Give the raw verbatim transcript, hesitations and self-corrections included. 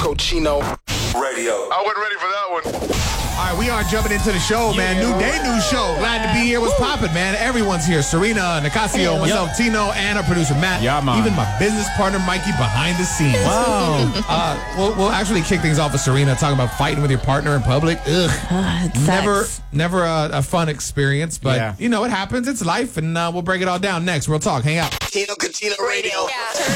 Cochino Radio. I wasn't ready for that one. All right, we are jumping into the show, man. New day, new show. Glad to be here. What's poppin', man? Everyone's here. Serena, Nicasio, myself, yep. Tino, and our producer, Matt. Yeah, man. Even my business partner, Mikey, behind the scenes. Wow. uh, we'll, we'll actually kick things off with Serena, talking about fighting with your partner in public. Ugh. Uh, never never a, a fun experience, but, yeah. you know, it happens. It's life, and uh, we'll break it all down next. We'll talk. Hang out. Tino Cochino Radio. Yeah.